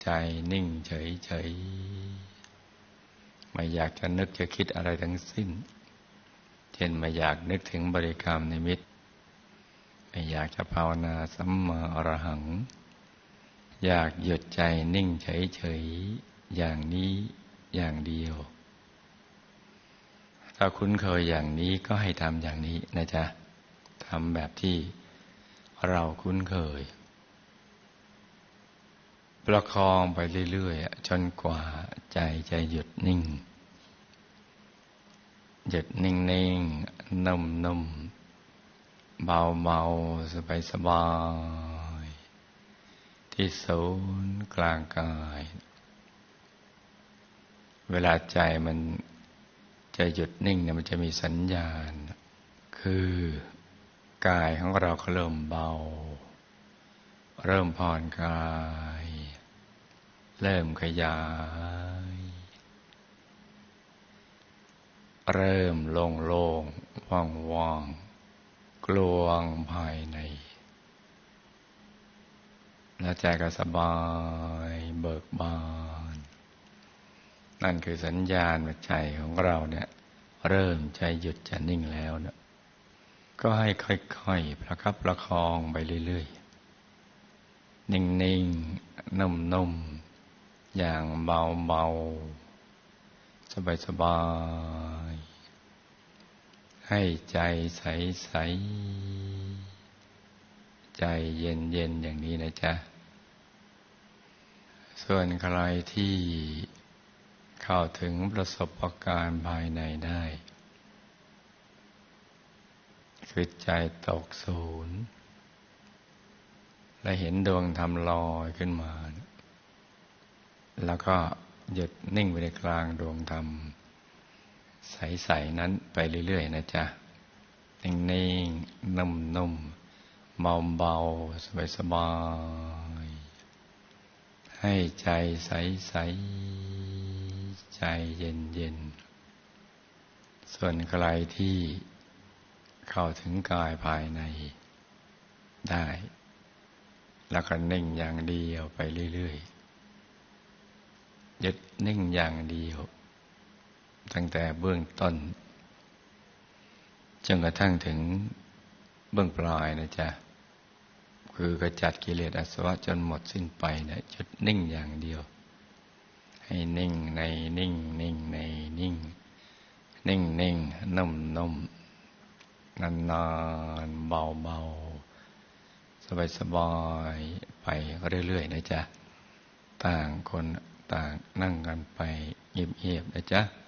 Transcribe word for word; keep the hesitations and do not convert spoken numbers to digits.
ใจนิ่งเฉยๆไม่อยากจะนึกจะคิดอะไรทั้งสิ้นเช่นไม่อยากนึกถึงบริกรรมนิมิตไม่อยากจะภาวนาสัมมาอรหังอยากหยุดใจนิ่งเฉยๆอย่างนี้อย่างเดียวถ้าคุ้นเคยอย่างนี้ก็ให้ทำอย่างนี้นะจ๊ะทำแบบที่เราคุ้นเคยประคองไปเรื่อยๆจนกว่าใจจะหยุดนิ่งหยุดนิ่งๆนุ่มๆเบาๆสบายๆที่ศูนย์กลางกายเวลาใจมันจะหยุดนิ่งเนี่ยมันจะมีสัญญาณคือกายของเราก็เริ่มเบาเริ่มผ่อนคลายเริ่มขยายเริ่มโล่งๆว่างๆกลวงภายในและใจก็สบายเบิกบานนั่นคือสัญญาณว่าใจของเราเนี่ยเริ่มใจหยุดจะนิ่งแล้วนะก็ให้ค่อยๆประคับประคองไปเรื่อยๆนิ่งๆนุ่มๆอย่างเบาๆสบายๆให้ใจใสๆใจเย็นๆอย่างนี้นะจ๊ะส่วนใครที่เข้าถึงประสบการณ์ภายในได้คือใจตกศูนย์และเห็นดวงธรรมลอยขึ้นมาแล้วก็หยุดนิ่งไปในกลางดวงธรรมใสๆนั้นไปเรื่อยๆนะจ๊ะนิ่งๆนุ่มๆเบาๆสบายๆให้ใจใสๆใจเย็นๆส่วนใครที่เข้าถึงกายภายในได้แล้วก็นิ่งอย่างเดียวไปเรื่อยๆหยุดนิ่งอย่างเดียวตั้งแต่เบื้องต้นจนกระทั่งถึงเบื้องปลายนะจ๊ะคือกระจัดกิเลสอาสวะจนหมดสิ้นไปนะหยุดนิ่งอย่างเดียวให้นิ่งในนิ่งนิ่งในนิ่งนิ่งนิ่งนุ่มนุ่มนานๆเบาๆสบายๆไปเรื่อยๆนะจ๊ะต่างคนต่างนั่งกันไปเงียบๆนะจ๊ะ